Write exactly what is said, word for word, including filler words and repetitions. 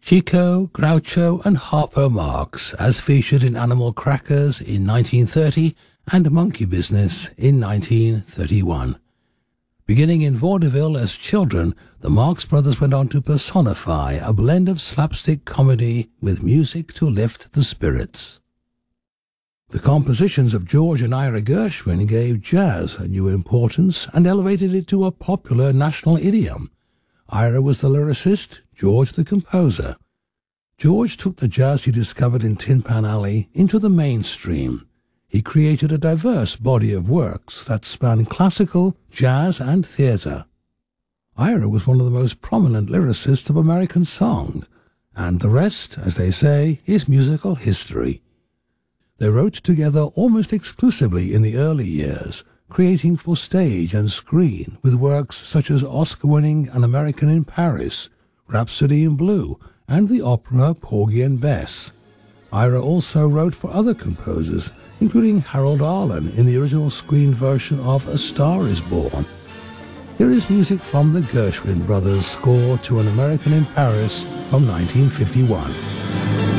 Chico, Groucho and Harpo Marx, as featured in Animal Crackers in nineteen thirty and Monkey Business in nineteen thirty-one. Beginning in vaudeville as children, the Marx Brothers went on to personify a blend of slapstick comedy with music to lift the spirits. The compositions of George and Ira Gershwin gave jazz a new importance and elevated it to a popular national idiom. Ira was the lyricist, George the composer. George took the jazz he discovered in Tin Pan Alley into the mainstream. He created a diverse body of works that spanned classical, jazz and theatre. Ira was one of the most prominent lyricists of American song, and the rest, as they say, is musical history. They wrote together almost exclusively in the early years, creating for stage and screen with works such as Oscar-winning An American in Paris, Rhapsody in Blue, and the opera Porgy and Bess. Ira also wrote for other composers, including Harold Arlen in the original screen version of A Star is Born. Here is music from the Gershwin brothers' score to An American in Paris from nineteen fifty-one.